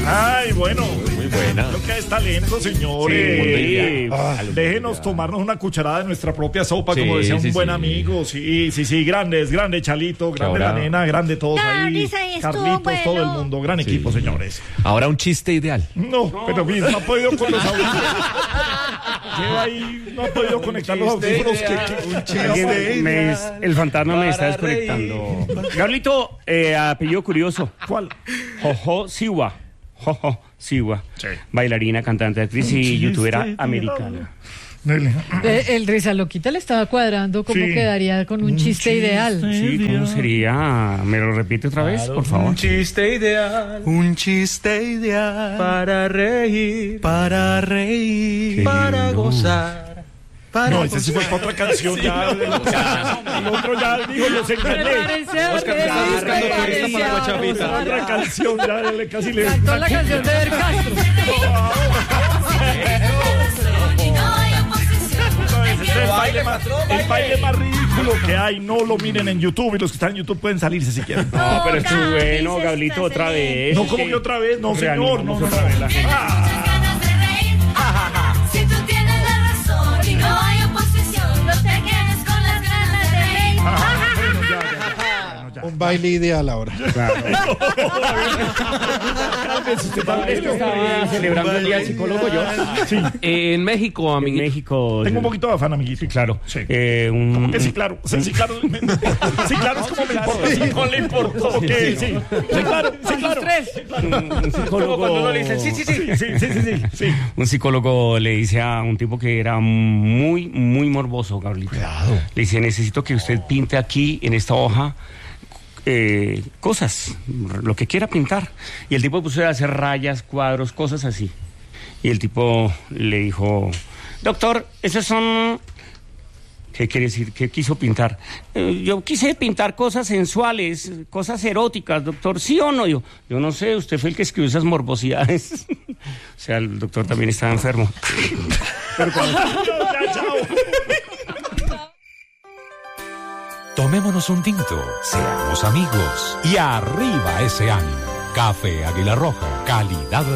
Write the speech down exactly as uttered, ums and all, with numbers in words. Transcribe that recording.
Ay, bueno. Muy buena. Creo que es talento, señores. Sí. Ah, déjenos tomarnos una cucharada de nuestra propia sopa, sí, como decía un sí, buen sí. amigo. Sí, sí, sí, grandes, grande Chalito, grande ahora... la nena, grande todos ahí. Carlitos, bueno. Todo el mundo, gran sí. equipo, señores. Ahora un chiste ideal. No, no. pero mismo ha podido con los audífonos. Lleva ahí, no ha podido conectar los audífonos. Que, que, un chiste me, el fantasma me está desconectando. Gablito, eh, apellido curioso. ¿Cuál? Jojo Siwa. Jojo Siwa. Sí. Bailarina, cantante, actriz y youtubera americana. Eh, el Risa Loquita le estaba cuadrando cómo sí. quedaría con un, un chiste, chiste ideal. Sí, ¿cómo sería? ¿Me lo repite otra vez, claro, por favor? Un chiste ideal. Un chiste ideal. Para reír. Para reír. Qué para lindo. Gozar. Para no, ese sí fue para otra canción. Sí, ya, el, otro, el otro ya dijo, los engañé. Otra canción, ya le, casi le... Cantó la canción de Ver Castro. El baile, más, el baile más ridículo que hay, no lo miren en YouTube y los que están en YouTube pueden salirse si quieren. No, pero es muy bueno, Gablito, otra vez. No, como que otra vez, no, señor, no, otra vez la gente. Si tú tienes la razón y no hay oposición, no te quedes con las ganas de reír. Un baile ideal ahora. Claro. Estaba celebrando el día del psicólogo yo. Sí. Eh, en México, amiguito. En México. Tengo un poquito de afán, amiguito. Sí, claro. Sí. Eh, un... Sí, claro. Sí, sí, claro. Sí, claro, es como me importa. Sí, no le importa. Ok, sí. Sí, claro, sí, claro. Un psicólogo. Cuando uno le dice, sí, sí, sí. Sí, sí, sí, sí. Un psicólogo le dice a un tipo que era muy, muy morboso, Gabrielito. Cuidado. Le dice, necesito que usted pinte aquí, en esta hoja, Eh, cosas, lo que quiera pintar. Y el tipo puso a hacer rayas, cuadros, cosas así. Y el tipo le dijo, doctor, esos son... ¿Qué quiere decir? ¿Qué quiso pintar? Eh, yo quise pintar cosas sensuales, cosas eróticas, doctor. ¿Sí o no? Yo, yo no sé, usted fue el que escribió esas morbosidades. O sea, el doctor también estaba enfermo. Pero cuando... Tomémonos un tinto, seamos amigos y arriba ese ánimo. Café Águila Roja, calidad